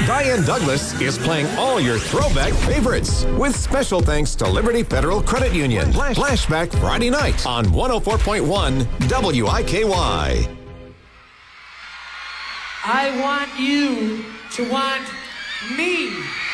Diane Douglas is playing all your throwback favorites with special thanks to Liberty Federal Credit Union. Flashback Friday night on 104.1 WIKY. I want you to want me.